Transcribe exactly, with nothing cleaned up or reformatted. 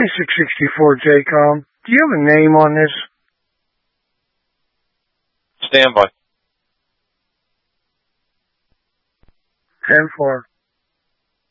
twenty-six sixty-four J COM, do you have a name on this? Standby. ten four.